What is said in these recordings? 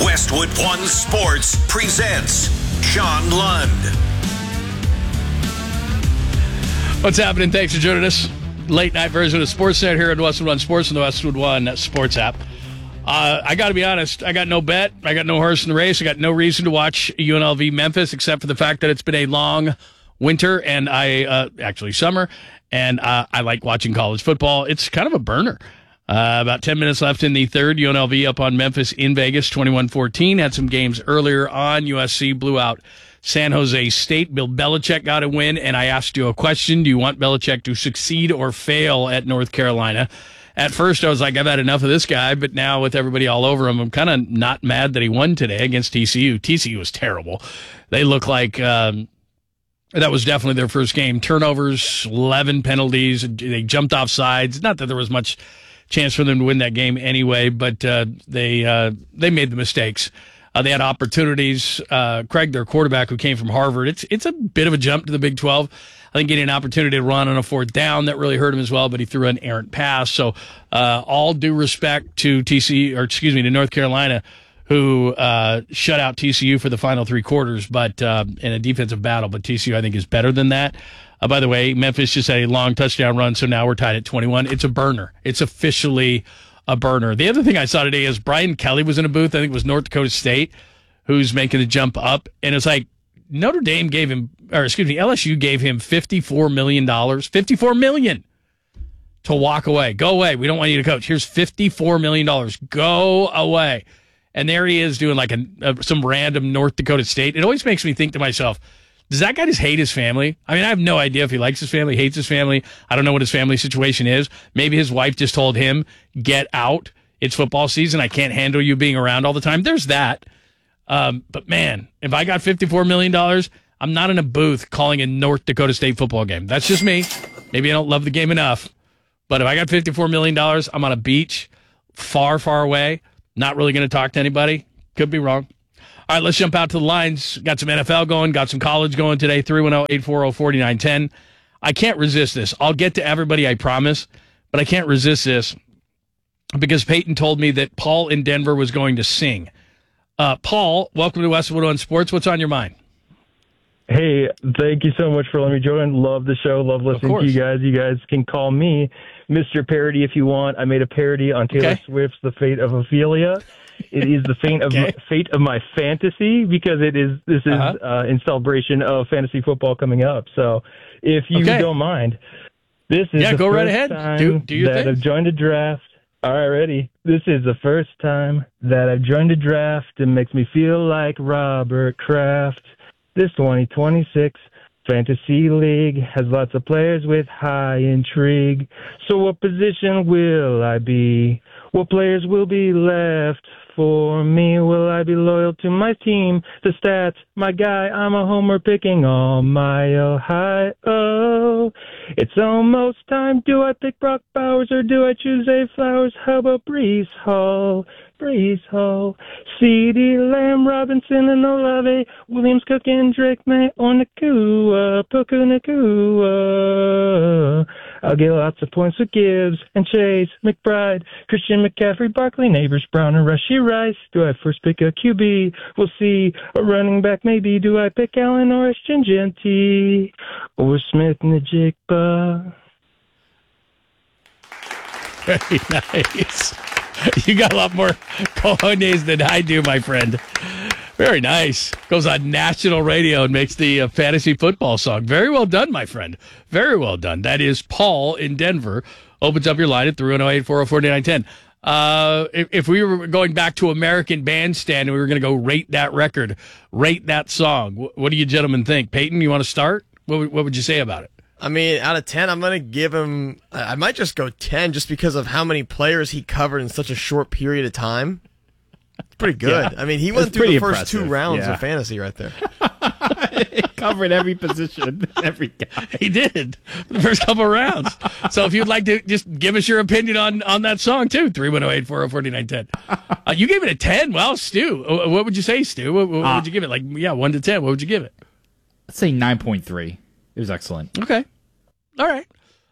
Westwood One Sports presents Sean Lund. What's happening? Thanks for joining us. Late night version of Sportsnet here at Westwood One Sports and the Westwood One Sports app. I got to be honest, I got no bet. I got no horse in the race. I got no reason to watch UNLV Memphis except for the fact that it's been a long winter and actually summer, and I like watching college football. It's kind of a burner. About 10 minutes left in the third. UNLV up on Memphis in Vegas, 21-14. Had some games earlier on. USC blew out San Jose State. Bill Belichick got a win, and I asked you a question. Do you want Belichick to succeed or fail at North Carolina? At first, I was like, I've had enough of this guy, but now with everybody all over him, I'm kind of not mad that he won today against TCU. TCU was terrible. They look like that was definitely their first game. Turnovers, 11 penalties. They jumped off sides. Not that there was much chance for them to win that game anyway, but they made the mistakes. They had opportunities. Craig, their quarterback, who came from Harvard, it's a bit of a jump to the Big 12. I think getting an opportunity to run on a fourth down, that really hurt him as well, but he threw an errant pass. So all due respect to to North Carolina, who shut out TCU for the final three quarters, but in a defensive battle. But TCU, I think, is better than that. By the way, Memphis just had a long touchdown run, so now we're tied at 21. It's a burner. It's officially a burner. The other thing I saw today is Brian Kelly was in a booth. I think it was North Dakota State, who's making the jump up. And it's like LSU gave him $54 million. $54 million to walk away. Go away. We don't want you to coach. Here's $54 million. Go away. And there he is doing like some random North Dakota State. It always makes me think to myself, does that guy just hate his family? I mean, I have no idea if he likes his family, hates his family. I don't know what his family situation is. Maybe his wife just told him, get out. It's football season. I can't handle you being around all the time. There's that. But man, if I got $54 million, I'm not in a booth calling a North Dakota State football game. That's just me. Maybe I don't love the game enough. But if I got $54 million, I'm on a beach far, far away. Not really going to talk to anybody. Could be wrong. All right, let's jump out to the lines. Got some NFL going, got some college going today, 310-840-4910. I can't resist this. I'll get to everybody, I promise, but I can't resist this because Peyton told me that Paul in Denver was going to sing. Paul, welcome to Westwood One Sports. What's on your mind? Hey, thank you so much for letting me join. Love the show. Love listening to you guys. You guys can call me Mr. Parody if you want. I made a parody on Taylor Swift's The Fate of Ophelia. It is the fate of my fantasy because this is in celebration of fantasy football coming up. So if you don't mind, this is the go first right ahead. time Do your that thing. I've joined a draft. All right, ready? This is the first time that I've joined a draft. It makes me feel like Robert Kraft. This 2026 Fantasy League has lots of players with high intrigue. So what position will I be? What players will be left for me? Will I be loyal to my team? The stats, my guy, I'm a homer picking all my Ohio. It's almost time. Do I pick Brock Bowers or do I choose Zay Flowers? How about Breece Hall? Breece Hall, CeeDee Lamb, Robinson, and Olave, Williams, Cook, and Drake May, or Nakua, Puka Nakua. I'll get lots of points with Gibbs and Chase, McBride, Christian McCaffrey, Barkley, Neighbors, Brown, and Rashee Rice. Do I first pick a QB? We'll see. A running back, maybe. Do I pick Allen or Ashton Genty or Smith Najigba? Very nice. You got a lot more cojones than I do, my friend. Very nice. Goes on national radio and makes the fantasy football song. Very well done, my friend. Very well done. That is Paul in Denver. Opens up your line at 310-840-4910. If we were going back to American Bandstand and we were going to go rate that record, rate that song, what do you gentlemen think? Peyton, you want to start? What would you say about it? I mean, out of 10, I'm going to give him, I might just go 10 just because of how many players he covered in such a short period of time. It's pretty good. I mean, he went through the first two rounds of fantasy right there. He covered every position, every guy. He did the first couple of rounds. So if you'd like to just give us your opinion on that song, too, 310-840-4910. You gave it a 10. Well, Stu, what would you say, Stu? What would you give it? 1 to 10. What would you give it? I'd say 9.3. It was excellent. Okay. All right.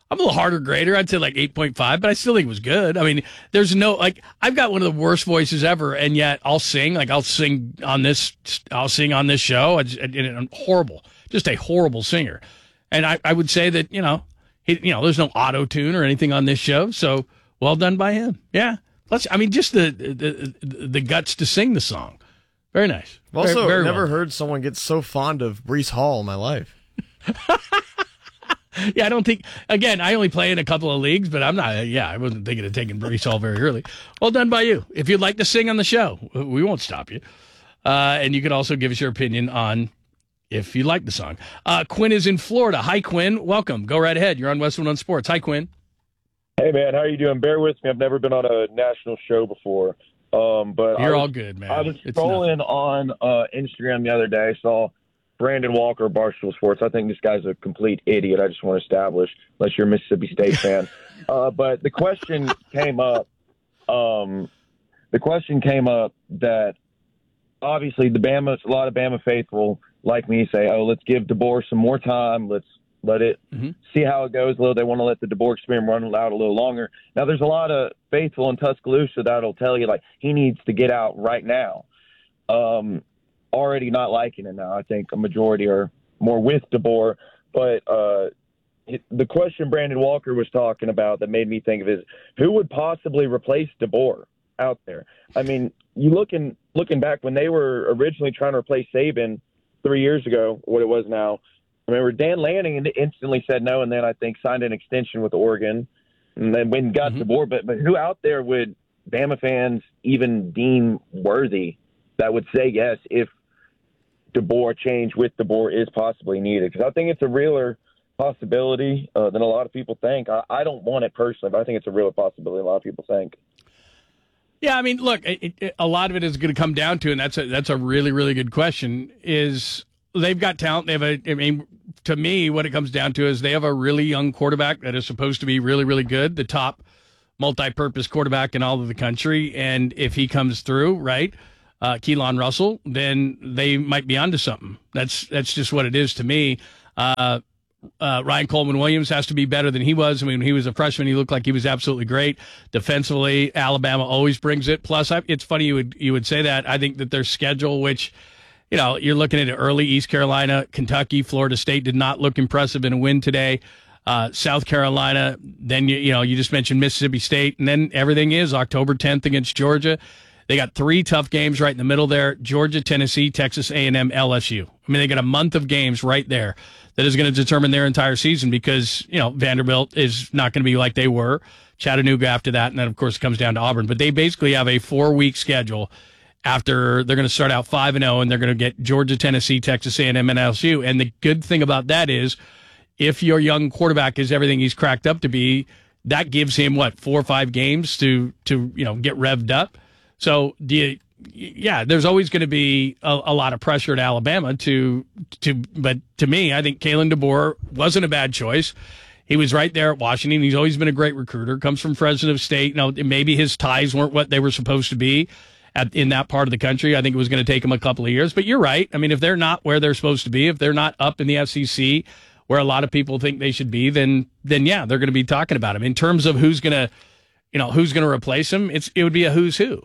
I'm a little harder grader. I'd say like 8.5, but I still think it was good. I mean, there's no, like, I've got one of the worst voices ever, and yet I'll sing on this show. I'm horrible, just a horrible singer. And I would say that, there's no auto-tune or anything on this show, so well done by him. Yeah. Just the guts to sing the song. Very nice. I've also never heard someone get so fond of Breece Hall in my life. Yeah, I don't think, again, I only play in a couple of leagues, but I wasn't thinking of taking Breece Hall very early. Well done by you. If you'd like to sing on the show, we won't stop you. And you can also give us your opinion on if you like the song. Quinn is in Florida. Hi, Quinn. Welcome. Go right ahead. You're on Westwood on Sports. Hi, Quinn. Hey, man. How are you doing? Bear with me. I've never been on a national show before. But You're all good, man. I was scrolling on Instagram the other day. I saw Brandon Walker, Barstool Sports. I think this guy's a complete idiot. I just want to establish, unless you're a Mississippi State fan. But the question came up. That obviously a lot of Bama faithful like me say, "Oh, let's give DeBoer some more time. Let's let it see how it goes." They want to let the DeBoer experiment run out a little longer. Now, there's a lot of faithful in Tuscaloosa that'll tell you like he needs to get out right now. Already not liking it now. I think a majority are more with DeBoer. But the question Brandon Walker was talking about that made me think of is who would possibly replace DeBoer out there? I mean, you looking back when they were originally trying to replace Saban 3 years ago, what it was now. I remember Dan Lanning instantly said no, and then I think signed an extension with Oregon, and then when got DeBoer. But who out there would Bama fans even deem worthy that would say yes if DeBoer change with DeBoer is possibly needed? Because I think it's a realer possibility than a lot of people think. I don't want it personally, but I think it's a real possibility a lot of people think. Yeah, I mean, look, a lot of it is going to come down to, and that's a really, really good question, is they've got talent. To me, what it comes down to is they have a really young quarterback that is supposed to be really, really good, the top multi-purpose quarterback in all of the country. And if he comes through, right, Keelan Russell, then they might be onto something. That's just what it is to me. Ryan Coleman-Williams has to be better than he was. I mean, when he was a freshman, he looked like he was absolutely great. Defensively, Alabama always brings it. Plus, it's funny you would say that. I think that their schedule, which, you're looking at it early, East Carolina, Kentucky, Florida State did not look impressive in a win today. South Carolina, then, you just mentioned Mississippi State, and then everything is October 10th against Georgia. They got 3 tough games right in the middle there: Georgia, Tennessee, Texas A&M, LSU. I mean, they got a month of games right there that is going to determine their entire season because, Vanderbilt is not going to be like they were. Chattanooga after that, and then, of course, it comes down to Auburn. But they basically have a 4-week schedule after they're going to start out 5-0, and they're going to get Georgia, Tennessee, Texas A&M, and LSU. And the good thing about that is if your young quarterback is everything he's cracked up to be, that gives him, 4 or 5 games to get revved up. So there's always going to be a lot of pressure at Alabama but to me, I think Kalen DeBoer wasn't a bad choice. He was right there at Washington. He's always been a great recruiter, comes from Fresno State. Maybe his ties weren't what they were supposed to be in that part of the country. I think it was going to take him a couple of years, but you're right. I mean, if they're not where they're supposed to be, if they're not up in the SEC where a lot of people think they should be, then yeah, they're going to be talking about him. In terms of who's going to replace him, it would be a who's who.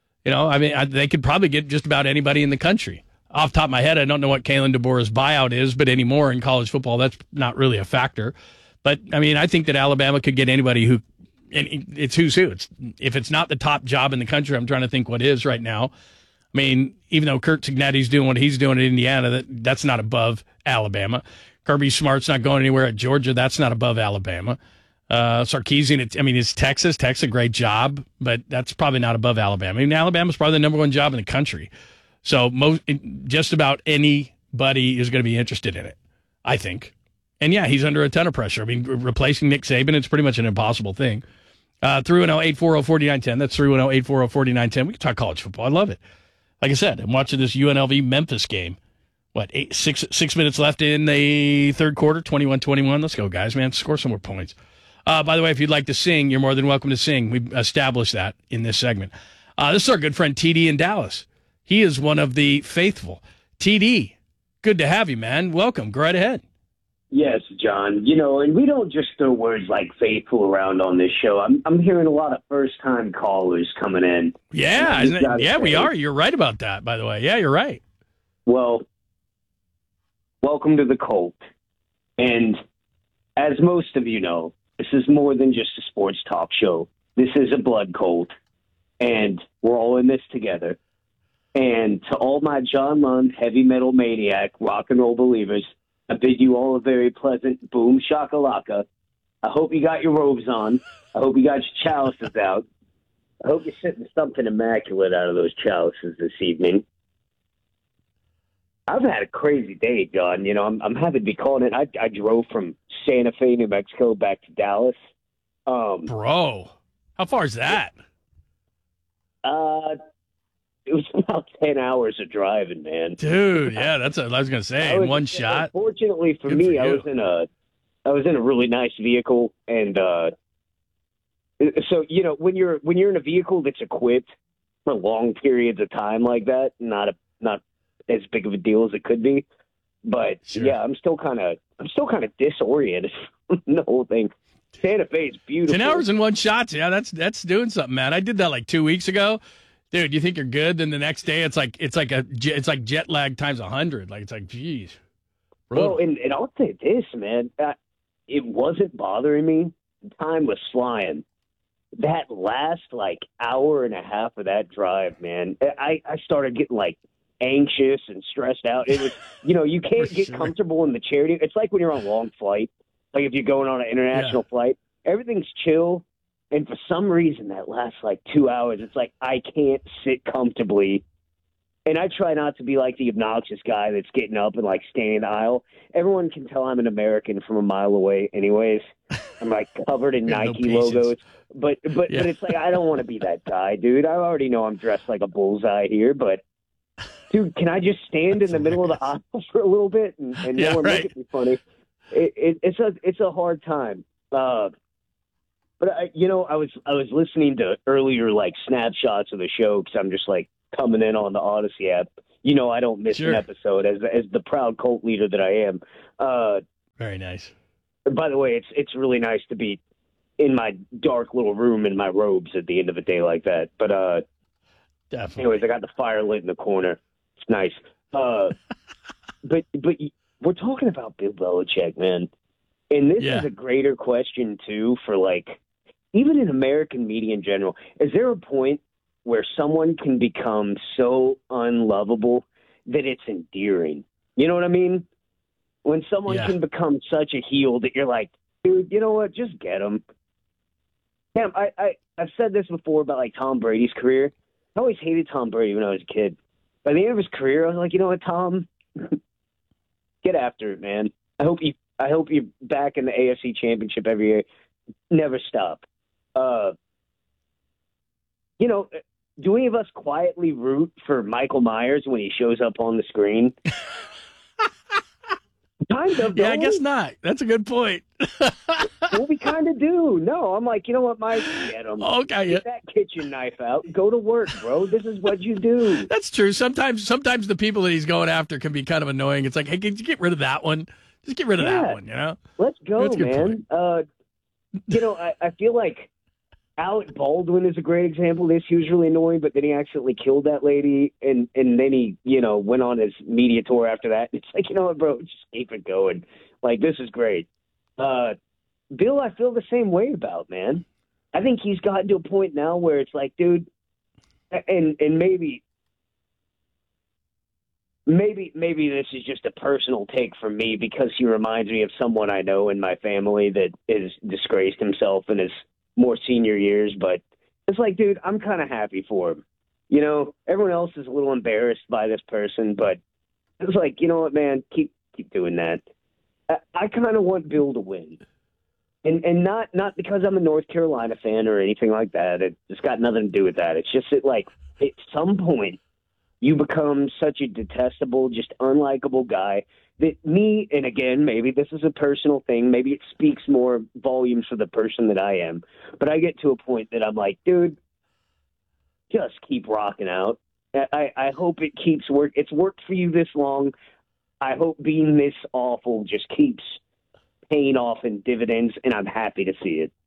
They could probably get just about anybody in the country. Off the top of my head, I don't know what Kalen DeBoer's buyout is, but anymore in college football, that's not really a factor. But, I think that Alabama could get anybody who – it's who's who. If it's not the top job in the country, I'm trying to think what is right now. I mean, even though Kurt Cignetti's doing what he's doing in Indiana, that's not above Alabama. Kirby Smart's not going anywhere at Georgia. That's not above Alabama. Sarkisian, it's Texas. Texas, a great job, but that's probably not above Alabama. Alabama's probably the number 1 job in the country. So just about anybody is going to be interested in it, I think. And yeah, he's under a ton of pressure. Replacing Nick Saban, it's pretty much an impossible thing. 310-840-4910. That's 310-840-4910. We can talk college football. I love it. Like I said, I'm watching this UNLV Memphis game. 6 minutes left in the third quarter, 21-21. Let's go, guys, man. Score some more points. By the way, if you'd like to sing, you're more than welcome to sing. We established that in this segment. This is our good friend TD in Dallas. He is one of the faithful. TD, good to have you, man. Welcome. Go right ahead. Yes, John. You know, and we don't just throw words like faithful around on this show. I'm hearing a lot of first-time callers coming in. Yeah, isn't it? Yeah, we are. You're right about that, by the way. Yeah, you're right. Well, welcome to the cult. And as most of you know, this is more than just a sports talk show. This is a blood cult, and we're all in this together. And to all my John Lund, heavy metal maniac, rock and roll believers, I bid you all a very pleasant boom shakalaka. I hope you got your robes on. I hope you got your chalices out. I hope you're sitting something immaculate out of those chalices this evening. I've had a crazy day, John. You know, I'm happy to be calling it. I drove from Santa Fe, New Mexico, back to Dallas. Bro, how far is that? It was about 10 hours of driving, man. Dude, yeah, that's what I was gonna say. In one shot. Fortunately for me, I was in a really nice vehicle, and so you know when you're in a vehicle that's equipped for long periods of time like that, not as big of a deal as it could be. But sure. Yeah, I'm still kind of disoriented from the whole thing. Santa Fe is beautiful. 10 hours in one shot, yeah, that's doing something, man. I did that like 2 weeks ago. Dude, you think you're good, then the next day it's like jet lag times 100. Like it's like, geez. Well, and I'll say this, man, it wasn't bothering me. Time was flying. That last like hour and a half of that drive, man, I started getting like anxious and stressed out. It was, you know, you can't get comfortable in the chair. It's like when you're on a long flight, like if you're going on an international flight, everything's chill. And for some reason, that lasts like 2 hours. It's like I can't sit comfortably. And I try not to be like the obnoxious guy that's getting up and like standing in the aisle. Everyone can tell I'm an American from a mile away anyways. I'm like covered in Nike logos. But it's like I don't want to be that guy, dude. I already know I'm dressed like a bullseye here, but dude, can I just stand in the middle of the aisle for a little bit and no one look at me funny? It's a hard time. But I was listening to earlier like snapshots of the show because I'm just like coming in on the Odyssey app. You know, I don't miss an episode as the proud cult leader that I am. Very nice. By the way, it's really nice to be in my dark little room in my robes at the end of a day like that. But definitely. Anyways, I got the fire lit in the corner. It's nice. But we're talking about Bill Belichick, man, and this is a greater question too for like. Even in American media in general, is there a point where someone can become so unlovable that it's endearing? You know what I mean? When someone can become such a heel that you're like, dude, you know what? Just get him. Damn, I've said this before about like Tom Brady's career. I always hated Tom Brady when I was a kid. By the end of his career, I was like, you know what, Tom? Get after it, man. I hope you're back in the AFC Championship every year. Never stop. You know, do any of us quietly root for Michael Myers when he shows up on the screen? Kind of. Yeah, I guess not. That's a good point. Well, we kind of do. No, I'm like, you know what, Mike? Get him. Okay. Get that kitchen knife out. Go to work, bro. This is what you do. That's true. Sometimes the people that he's going after can be kind of annoying. It's like, hey, can you get rid of that one? Just get rid of that one, you know? Let's go, man. You know, I feel like Alec Baldwin is a great example. He was really annoying, but then he accidentally killed that lady, and then he, you know, went on his media tour after that. It's like, you know what, bro, just keep it going. Like, this is great. Bill, I feel the same way about, man. I think he's gotten to a point now where it's like, dude, and maybe this is just a personal take from me because he reminds me of someone I know in my family that has disgraced himself in his more senior years, but it's like, dude, I'm kind of happy for him. You know, everyone else is a little embarrassed by this person, but it's like, you know what, man, keep doing that. I kind of want Bill to win. And not because I'm a North Carolina fan or anything like that. It's got nothing to do with that. It's just that, like, at some point, you become such a detestable, just unlikable guy that me, and again, maybe this is a personal thing, maybe it speaks more volumes for the person that I am, but I get to a point that I'm like, dude, just keep rocking out. I hope it keeps work. It's worked for you this long. I hope being this awful just keeps paying off in dividends, and I'm happy to see it.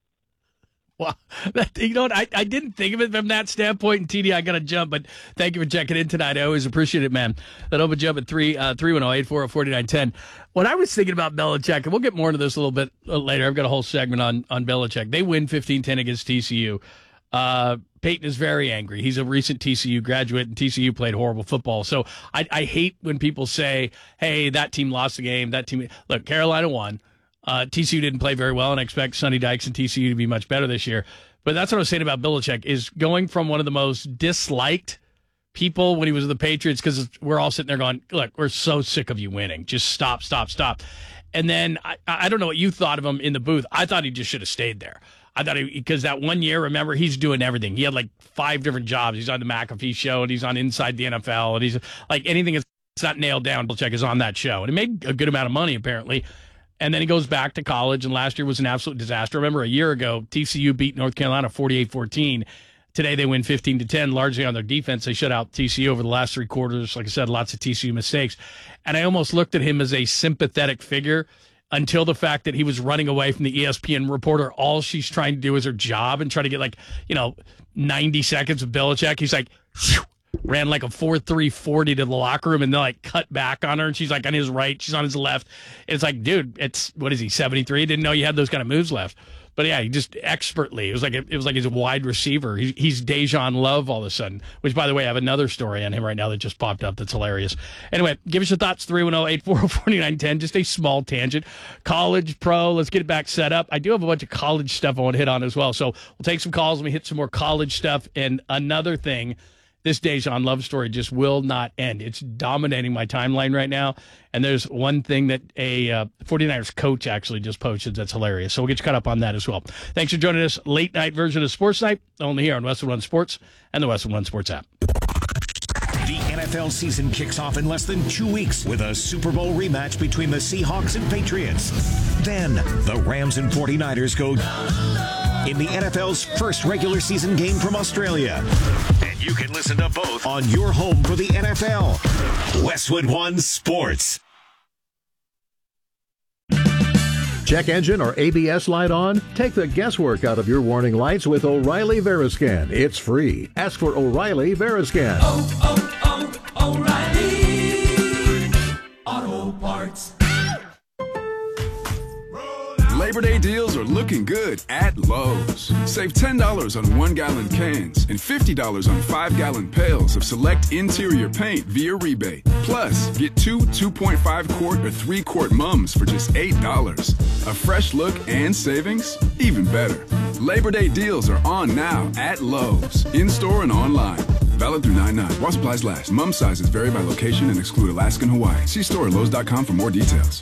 Well, you know what? I didn't think of it from that standpoint. And TD, I got to jump, but thank you for checking in tonight. I always appreciate it, man. That open jump at 310-840-4910. What I was thinking about Belichick, and we'll get more into this a little bit later. I've got a whole segment on Belichick. They win 15-10 against TCU. Peyton is very angry. He's a recent TCU graduate, and TCU played horrible football. So I hate when people say, hey, that team lost the game. That team. Look, Carolina won. TCU didn't play very well, and I expect Sonny Dykes and TCU to be much better this year. But that's what I was saying about Belichick, is going from one of the most disliked people when he was with the Patriots, because we're all sitting there going, look, we're so sick of you winning. Just stop. And then I don't know what you thought of him in the booth. I thought he just should have stayed there. I thought because that 1 year, remember, he's doing everything. He had like 5 different jobs. He's on the McAfee show, and he's on Inside the NFL, and he's like anything that's not nailed down, Belichick is on that show. And he made a good amount of money, apparently. And then he goes back to college, and last year was an absolute disaster. Remember, a year ago, TCU beat North Carolina 48-14. Today they win 15-10, largely on their defense. They shut out TCU over the last 3 quarters. Like I said, lots of TCU mistakes. And I almost looked at him as a sympathetic figure until the fact that he was running away from the ESPN reporter. All she's trying to do is her job and try to get 90 seconds of Belichick. He's like, whew, ran like a 4.3 40 to the locker room, and then cut back on her, and she's like on his right, she's on his left. It's like, dude, what is he, 73? Didn't know you had those kind of moves left. But yeah, he just expertly. It was like he's a wide receiver. He's Dejan Love all of a sudden. Which, by the way, I have another story on him right now that just popped up that's hilarious. Anyway, give us your thoughts. 310-840-4910. Just a small tangent. College, pro. Let's get it back set up. I do have a bunch of college stuff I want to hit on as well. So we'll take some calls. Let me hit some more college stuff. And another thing. This Dejan Love story just will not end. It's dominating my timeline right now. And there's one thing that a 49ers coach actually just posted that's hilarious. So we'll get you caught up on that as well. Thanks for joining us. Late night version of Sports Night, only here on Westwood One Sports and the Westwood One Sports app. The NFL season kicks off in less than 2 weeks with a Super Bowl rematch between the Seahawks and Patriots. Then the Rams and 49ers go in the NFL's first regular season game from Australia. And you can listen to both on your home for the NFL. Westwood One Sports. Check engine or ABS light on? Take the guesswork out of your warning lights with O'Reilly Veriscan. It's free. Ask for O'Reilly Veriscan. O'Reilly Auto Parts. Labor Day deals are looking good at Lowe's. Save $10 on 1-gallon cans and $50 on 5-gallon pails of select interior paint via rebate. Plus, get 2 2.5-quart or 3-quart mums for just $8. A fresh look and savings? Even better. Labor Day deals are on now at Lowe's, in-store and online. Valid through 9/9. While supplies last. Mum sizes vary by location and exclude Alaska and Hawaii. See store at Lowe's.com for more details.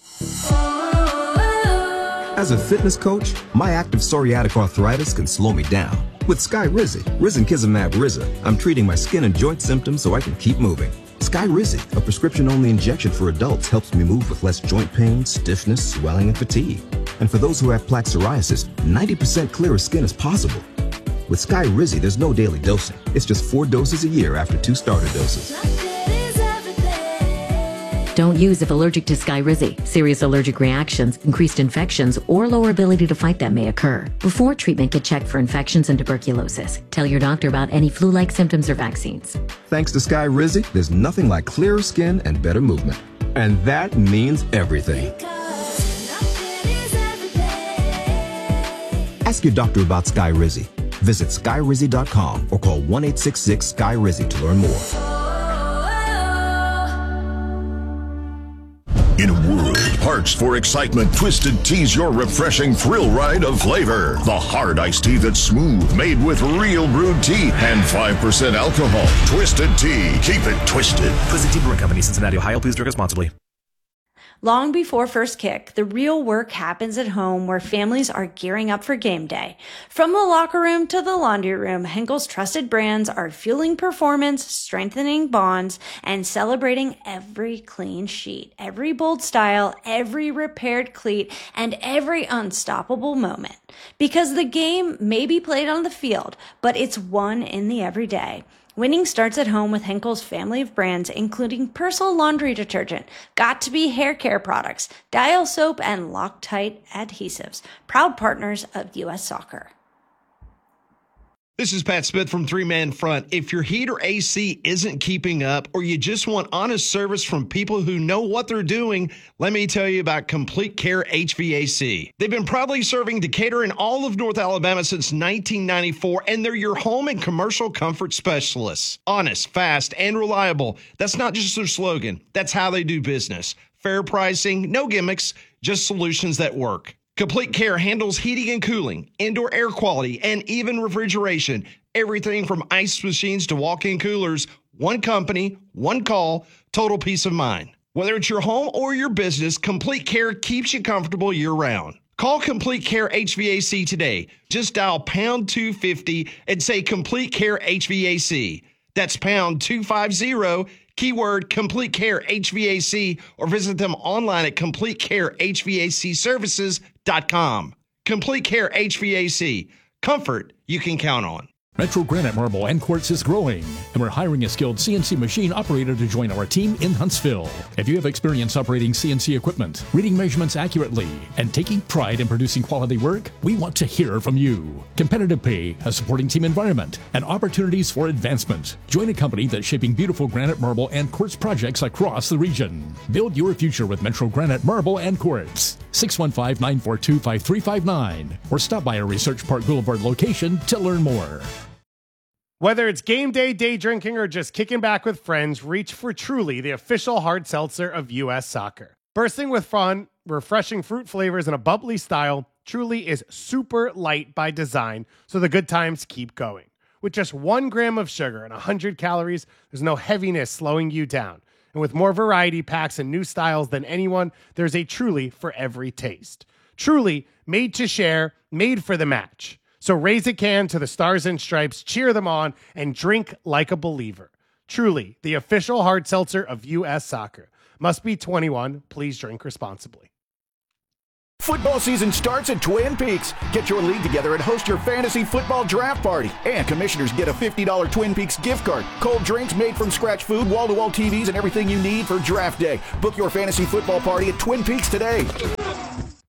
As a fitness coach, my active psoriatic arthritis can slow me down. With Skyrizi, Risankizumab Riza, I'm treating my skin and joint symptoms so I can keep moving. Skyrizi, a prescription-only injection for adults, helps me move with less joint pain, stiffness, swelling, and fatigue. And for those who have plaque psoriasis, 90% clearer skin is possible. With Skyrizi, there's no daily dosing. It's just 4 doses a year after 2 starter doses. Don't use if allergic to Skyrizi. Serious allergic reactions, increased infections, or lower ability to fight them may occur. Before treatment, get checked for infections and tuberculosis. Tell your doctor about any flu-like symptoms or vaccines. Thanks to Skyrizi, there's nothing like clearer skin and better movement. And that means everything. Ask your doctor about Skyrizi. Visit Skyrizi.com or call 1-866-SKY-RIZI to learn more. In a world parched for excitement, Twisted Tea's your refreshing thrill ride of flavor. The hard iced tea that's smooth, made with real brewed tea and 5% alcohol. Twisted Tea. Keep it twisted. Twisted Tea Brewing Company, Cincinnati, Ohio. Please drink responsibly. Long before first kick, the real work happens at home where families are gearing up for game day. From the locker room to the laundry room, Henkel's trusted brands are fueling performance, strengthening bonds, and celebrating every clean sheet, every bold style, every repaired cleat, and every unstoppable moment. Because the game may be played on the field, but it's won in the everyday. Winning starts at home with Henkel's family of brands, including Persil laundry detergent, Got2b hair care products, Dial soap, and Loctite adhesives. Proud partners of U.S. Soccer. This is Pat Smith from Three Man Front. If your heat or AC isn't keeping up, or you just want honest service from people who know what they're doing, let me tell you about Complete Care HVAC. They've been proudly serving Decatur and all of North Alabama since 1994, and they're your home and commercial comfort specialists. Honest, fast, and reliable. That's not just their slogan. That's how they do business. Fair pricing, no gimmicks, just solutions that work. Complete Care handles heating and cooling, indoor air quality, and even refrigeration. Everything from ice machines to walk-in coolers. One company, one call, total peace of mind. Whether it's your home or your business, Complete Care keeps you comfortable year-round. Call Complete Care HVAC today. Just dial pound 250 and say Complete Care HVAC. That's pound 250, keyword Complete Care HVAC, or visit them online at CompleteCareHVACservices.com. Complete Care HVAC. Comfort you can count on. Metro Granite Marble and Quartz is growing, and we're hiring a skilled CNC machine operator to join our team in Huntsville. If you have experience operating CNC equipment, reading measurements accurately, and taking pride in producing quality work, we want to hear from you. Competitive pay, a supporting team environment, and opportunities for advancement. Join a company that's shaping beautiful granite, marble, and quartz projects across the region. Build your future with Metro Granite Marble and Quartz. 615-942-5359, or stop by our Research Park Boulevard location to learn more. Whether it's game day, day drinking, or just kicking back with friends, reach for Truly, the official hard seltzer of U.S. Soccer. Bursting with fun, refreshing fruit flavors, and a bubbly style, Truly is super light by design, so the good times keep going. With just 1 gram of sugar and 100 calories, there's no heaviness slowing you down. And with more variety packs and new styles than anyone, there's a Truly for every taste. Truly, made to share, made for the match. So raise a can to the Stars and Stripes, cheer them on, and drink like a believer. Truly, the official hard seltzer of U.S. Soccer. Must be 21. Please drink responsibly. Football season starts at Twin Peaks. Get your league together and host your fantasy football draft party. And commissioners get a $50 Twin Peaks gift card. Cold drinks, made from scratch food, wall-to-wall TVs, and everything you need for draft day. Book your fantasy football party at Twin Peaks today.